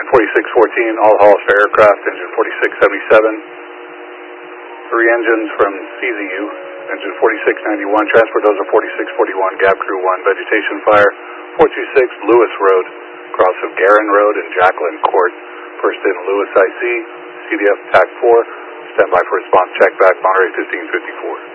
4614, all halls for aircraft, engine 4677. 3 engines from CZU, engine 4691, transport dozer 4641, gap crew 1, vegetation fire 426 Lewis Road, cross of Garin Road and Jacqueline Court. First in Lewis IC, CDF TAC 4, stand by for response, check back, Monterey 1554.